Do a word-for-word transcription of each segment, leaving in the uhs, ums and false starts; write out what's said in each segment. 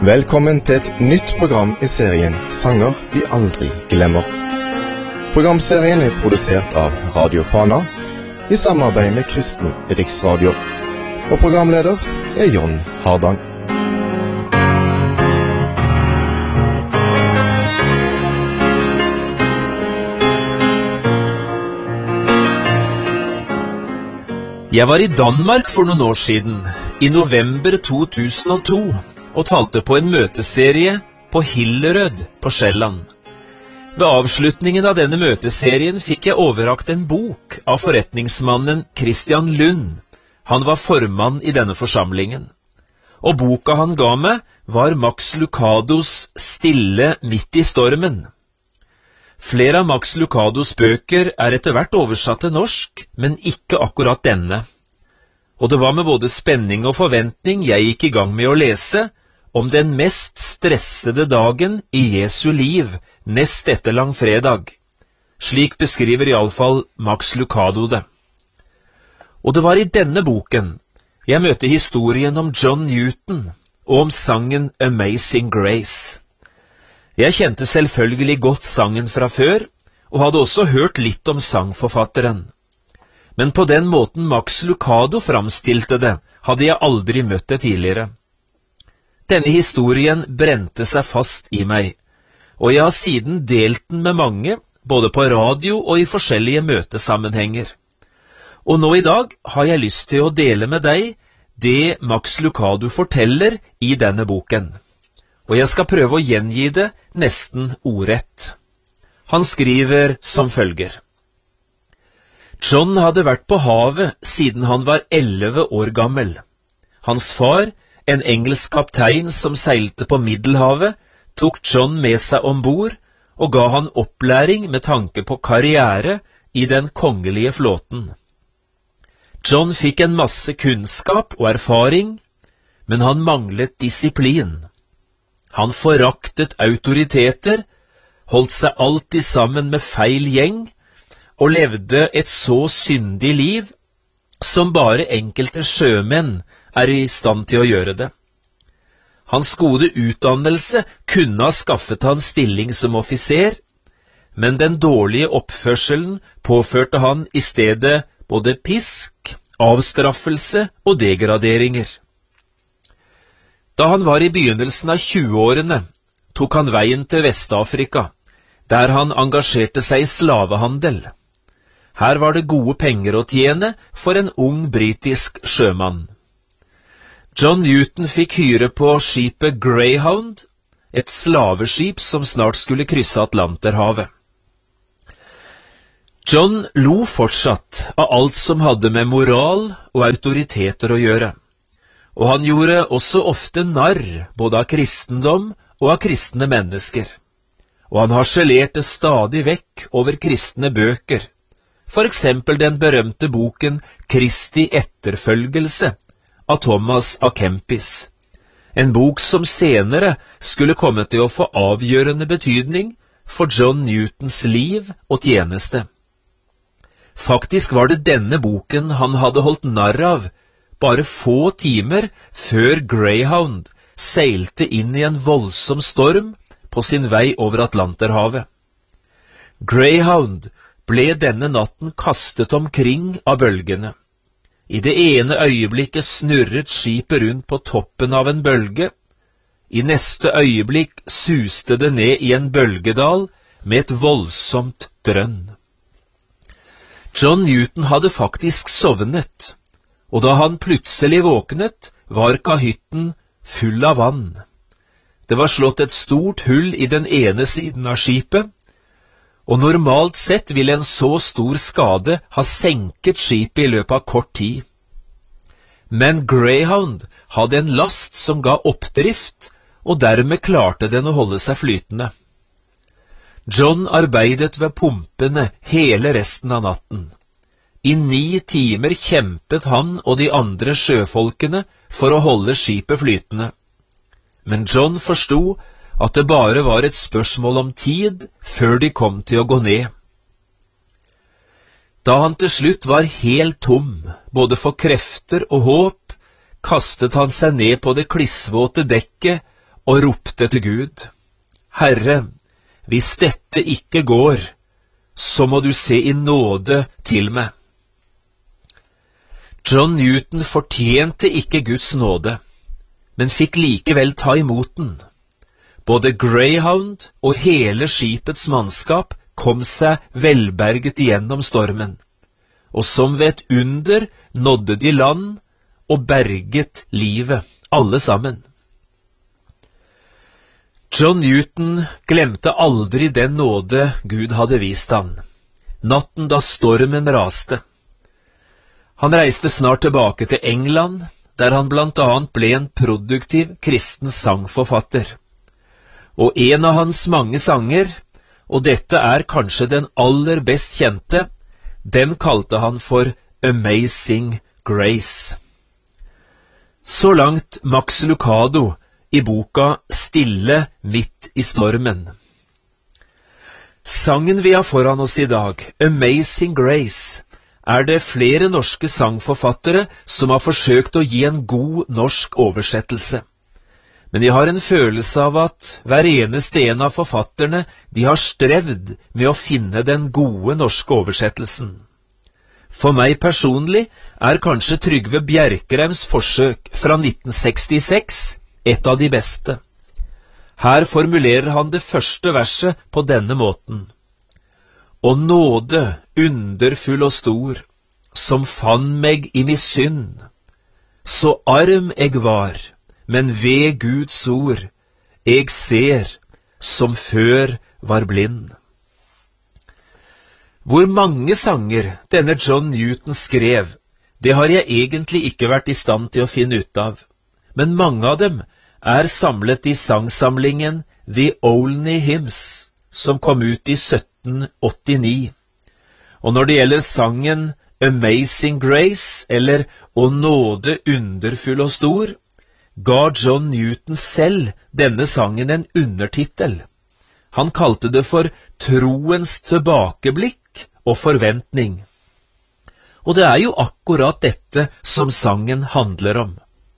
Velkommen til et nytt program i serien Sanger vi aldri glemmer. Programserien er produsert av Radio Fana i samarbeid med Kristen Riksradio. Og programleder er John Hardang. Jeg var i Danmark for noen år siden, i november to tusen og to, og talte på en møteserie på Hillerød på Sjælland. Ved avslutningen av denne møteserien fikk jeg overrakt en bok av forretningsmannen Christian Lund. Han var formann i denne forsamlingen. Og boka han ga meg var Max Lucados Stille midt i stormen. Flere av Max Lucados bøker er etter hvert oversatt til norsk, men ikke akkurat denne. Og det var med både spenning og forventning jeg gikk i gang med å lese om den mest stressede dagen i Jesu liv, nest etter langfredag. Slik beskriver i alle fall Max Lucado det. Og det var i denne boken jeg møtte historien om John Newton og om sangen Amazing Grace. Jeg kjente selvfølgelig godt sangen fra før, og hadde også hørt litt om sangforfatteren. Men på den måten Max Lucado framstilte det, hadde jeg aldri møtt det tidligere. Denne historien brente seg fast i meg, og jeg har siden delt den med mange, både på radio og i forskjellige møtesammenhenger. Og nå i dag har jeg lyst til å dele med deg det Max Lucado forteller i denne boken. Og jeg skal prøve å gjengi det nesten ordrett. Han skriver som følger. John hadde vært på havet siden han var elleve år gammel. Hans far, en engelsk kaptein som seilte på Middelhavet, tok John med seg ombord og ga han opplæring med tanke på karriere i den kongelige flåten. John fikk en masse kunnskap og erfaring, men han manglet disiplin. Han foraktet autoriteter, holdt seg alltid sammen med feil gjeng, og levde et så syndig liv som bare enkelte sjømenn er i stand til å gjøre det. Hans gode utdannelse kunne ha skaffet han stilling som offiser, men den dårlige oppførselen påførte han i stedet både pisk, avstraffelse og degraderinger. Da han var i begynnelsen av tjueårene, tok han veien til Vest-Afrika, der han engasjerte seg i slavehandel. Her var det gode penger å tjene for en ung britisk sjømann. John Newton fikk hyre på skipet Greyhound, et slaveskip som snart skulle krysse Atlanterhavet. John lo fortsatt av alt som hadde med moral og autoriteter å gjøre. Og han gjorde også ofte narr både av kristendom og av kristne mennesker. Og han harselerte stadig vekk over kristne bøker, for eksempel den berømte boken Kristi etterfølgelse av Thomas à Kempis, en bok som senere skulle komme til å få avgjørende betydning for John Newtons liv og tjeneste. Faktisk var det denne boken han hadde holdt narr av, bare få timer før Greyhound seilte inn i en voldsom storm på sin vei over Atlanterhavet. Greyhound ble denne natten kastet omkring av bølgene. I det ene øyeblikket snurret skipet rundt på toppen av en bølge. I neste øyeblikk suste det ned i en bølgedal med et voldsomt drønn. John Newton hadde faktisk sovnet, og da han plutselig våknet, var kahytten full av vann. Det var slått et stort hull i den ene siden av skipet, og normalt sett ville en så stor skade ha senket skipet i løpet av kort tid. Men Greyhound hadde en last som ga oppdrift, og dermed klarte den å holde seg flytende. John arbeidet ved pumpene hele resten av natten. I ni timer kjempet han og de andre sjøfolkene for å holde skipet flytende. Men John forsto at det bare var et spørsmål om tid før de kom til å gå ned. Da han til slutt var helt tom, både for krefter og håp, kastet han seg ned på det klissvåte dekket og ropte til Gud: Herre, hvis dette ikke går, så må du se i nåde til meg. John Newton fortjente ikke Guds nåde, men fikk likevel ta imot den. Både Greyhound og hele skipets mannskap kom seg velberget igjennom stormen, og som ved et under nådde de land og berget livet, alle sammen. John Newton glemte aldri den nåde Gud hadde vist han, natten da stormen raste. Han reiste snart tilbake til England, der han blant annet ble en produktiv kristen sangforfatter. Og en av hans mange sanger, og dette er kanskje den aller best kjente, den kalte han for Amazing Grace. Så langt Max Lucado i boka Stille midt i stormen. Sangen vi har foran oss i dag, Amazing Grace, er det flere norske sangforfattere som har forsøkt å gi en god norsk oversettelse. Men jeg har en følelse av at hver eneste en av forfatterne, de har strevd med å finne den gode norske oversettelsen. For meg personlig er kanskje Trygve Bjerkreims forsøk fra nitten sekstiseks et av de beste. Her formulerer han det første verset på denne måten: Og nåde, underfull og stor, som fann meg i mi synd, så arm eg var, men ved Guds ord, eg ser, som før var blind. Hvor mange sanger denne John Newton skrev, det har jeg egentlig ikke vært i stand til å finne ut av, men mange av dem er samlet i sangsamlingen The Olney Hymns, som kom ut i sytten åttini. Og når det gjelder sangen Amazing Grace, eller Å nåde underfull og stor, ga John Newton selv denne sangen en undertitel. Han kalte det for Troens tilbakeblikk og forventning. Og det er jo akkurat dette som sangen handler om.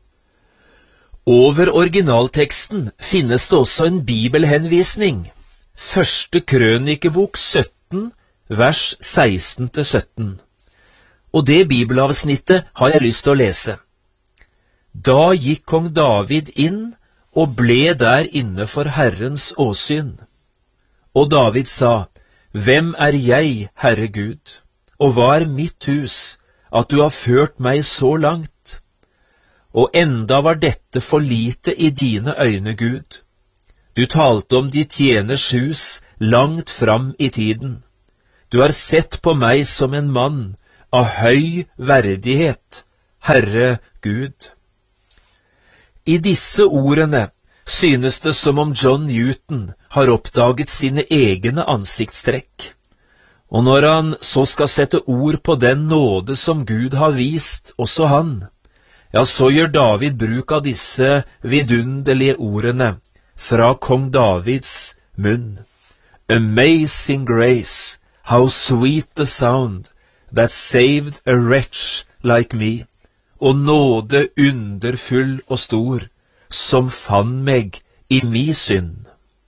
Over originalteksten finnes det også en bibelhenvisning. Første krønikebok sytten, vers seksten til sytten. Og det bibelavsnittet har jeg lyst til å lese. Da gikk kong David inn og ble der inne for Herrens åsyn. Og David sa, Hvem er jeg, Herre Gud, og hva er mitt hus, at du har ført meg så langt? Og enda var dette for lite i dine øyne, Gud. Du talte om ditt tjeners hus langt fram i tiden. Du har sett på meg som en mann av høy verdighet, Herre Gud. I disse ordene synes det som om John Newton har oppdaget sine egne ansiktstrekk. Og når han så skal sette ord på den nåde som Gud har vist, også han, ja, så gjør David bruk av disse vidunderlige ordene fra kong Davids munn. Amazing grace, how sweet the sound that saved a wretch like me. Og nåde underfull og stor, som fann meg i mi synd.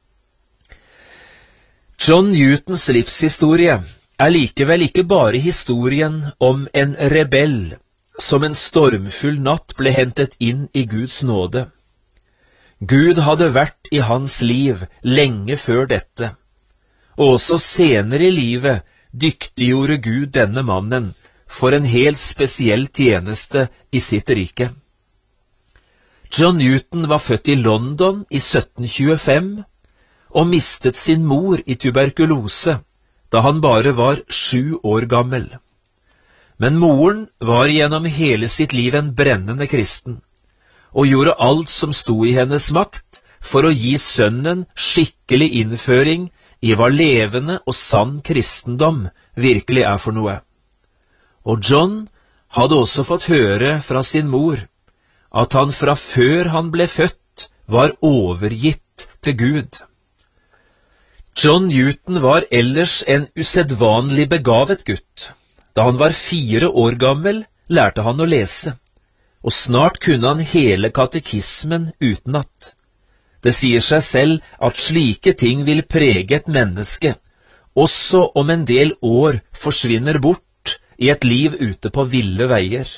John Newtons livshistorie er likevel ikke bare historien om en rebell som en stormfull natt ble hentet inn i Guds nåde. Gud hadde vært i hans liv lenge før dette, og også senere i livet dyktiggjorde Gud denne mannen for en helt spesiell tjeneste i sitt rike. John Newton var født i London i sytten tjuefem og mistet sin mor i tuberkulose da han bare var sju år gammel. Men moren var gjennom hele sitt liv en brennende kristen, og gjorde alt som sto i hennes makt for å gi sønnen skikkelig innføring i hva levende og sann kristendom virkelig er for noe. Og John hadde også fått høre fra sin mor at han fra før han ble født var overgitt til Gud. John Newton var ellers en usedvanlig begavet gutt. Da han var fire år gammel, lærte han å lese, og snart kunne han hele katekismen utenat. Det sier seg selv at slike ting vil prege et menneske, også om en del år forsvinner bort i et liv ute på ville veier.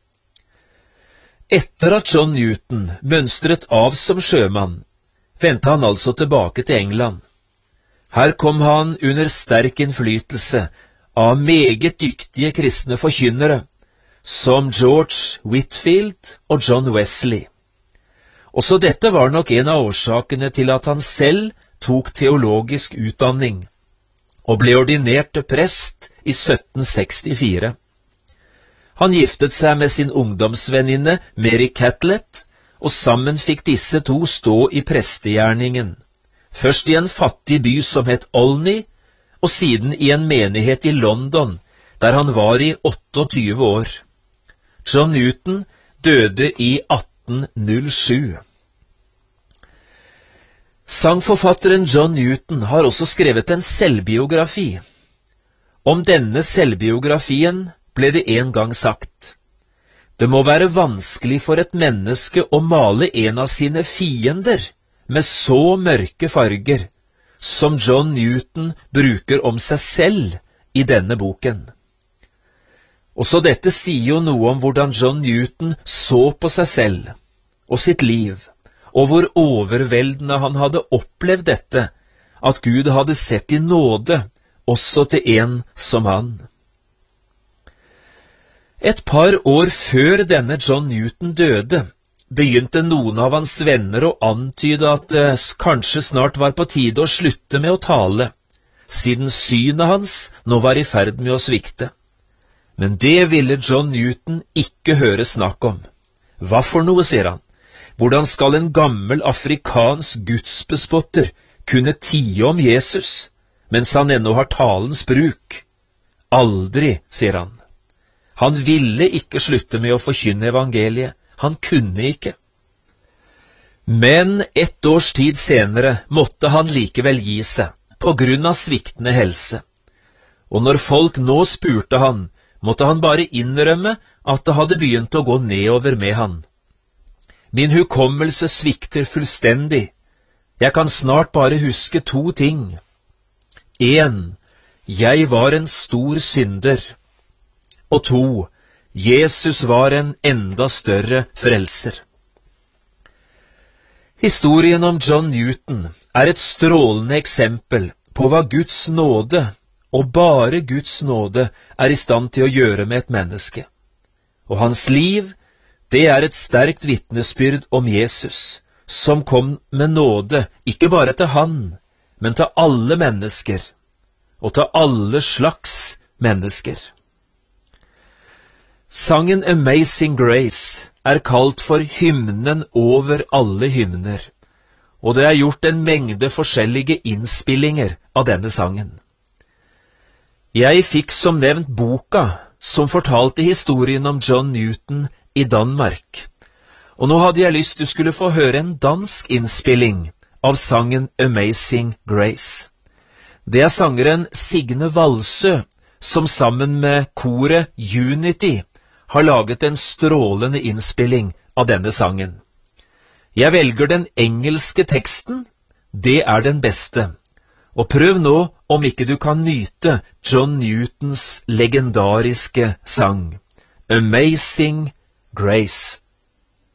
Etter at John Newton mønstret av som sjømann, vendte han altså tilbake til England. Her kom han under sterk innflytelse av meget dyktige kristne forkynnere, som George Whitefield og John Wesley. Også dette var nok en av årsakene til at han selv tok teologisk utdanning og ble ordinert til prest i sytten sekstifire. Han giftet seg med sin ungdomsvenninne Mary Catlett, og sammen fikk disse to stå i prestegjerningen, først i en fattig by som het Olney, og siden i en menighet i London, der han var i tjueåtte år. John Newton døde i atten null sju. Sangforfatteren John Newton har også skrevet en selvbiografi. Om denne selvbiografien ble det en gang sagt: det må være vanskelig for et menneske å male en av sine fiender med så mørke farger, som John Newton bruker om seg selv i denne boken. Også dette sier jo noe om hvordan John Newton så på seg selv og sitt liv, og hvor overveldende han hadde opplevd dette, at Gud hadde sett i nåde også til en som han. Et par år før denne John Newton døde, begynte noen av hans venner å antyde at det kanskje snart var på tide å slutte med å tale, siden synet hans nå var i ferd med å svikte. Men det ville John Newton ikke høre snakk om. Hva for noe, sier han. Hvordan skal en gammel afrikansk gudsbespotter kunne tie om Jesus, mens han ennå har talens bruk? Aldri, sier han. Han ville ikke slutte med å forkynne evangeliet. Han kunne ikke. Men ett års tid senere måtte han likevel gi seg, på grunn av sviktende helse. Og når folk nå spurte han, måtte han bare innrømme at det hadde begynt å gå nedover med han. Min hukommelse svikter fullstendig. Jeg kan snart bare huske to ting. En, jeg var en stor synder. Og to, Jesus var en enda større frelser. Historien om John Newton er et strålende eksempel på hva Guds nåde, og bare Guds nåde, er i stand til å gjøre med et menneske. Og hans liv, det er et sterkt vitnesbyrd om Jesus, som kom med nåde, ikke bare til han, men til alle mennesker, og til alle slags mennesker. Sangen Amazing Grace er kalt for hymnen over alle hymner, og det er gjort en mengde forskjellige innspillinger av denne sangen. Jeg fikk som nevnt boka som fortalte historien om John Newton i Danmark, og nå hadde jeg lyst du skulle få høre en dansk innspilling av sangen Amazing Grace. Det er sangeren Signe Valsø som sammen med koret Unity har laget en strålende innspilling av denne sangen. Jeg velger den engelske teksten, det er den beste. Og prøv nå om ikke du kan nyte John Newtons legendariske sang, Amazing Grace.